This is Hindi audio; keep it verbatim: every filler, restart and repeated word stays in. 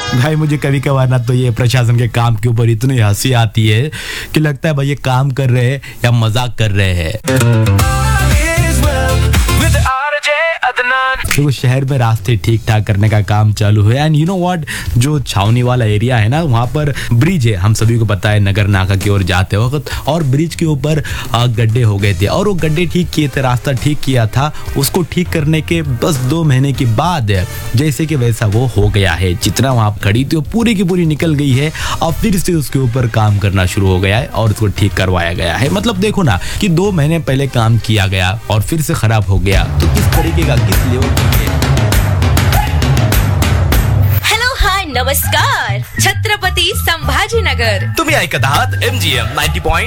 भाई मुझे कभी कभार ना तो ये प्रशासन के काम के ऊपर इतनी हंसी आती है कि लगता है भाई ये काम कर रहे हैं या मजाक कर रहे हैं। देखो शहर में रास्ते ठीक ठाक करने का काम चालू है एंड यू नो व्हाट, जो छावनी वाला एरिया है ना वहाँ पर ब्रिज है, हम सभी को पता है नगर नाका की ओर जाते वक्त, और ब्रिज के ऊपर गड्ढे हो गए थे और वो गड्ढे ठीक किए थे, रास्ता ठीक किया था। उसको ठीक करने के बस दो महीने के बाद जैसे कि वैसा वो हो गया है, जितना वहाँ खड़ी थी वो पूरी की पूरी निकल गई है और फिर से उसके ऊपर काम करना शुरू हो गया है और उसको ठीक करवाया गया है। मतलब देखो ना कि दो महीने पहले काम किया गया और फिर से खराब हो गया, तो किस तरीके का किस लेवल का। हॅलो हाय नमस्कार, छत्रपती संभाजीनगर तुम्ही ऐकत आहात M G M ninety point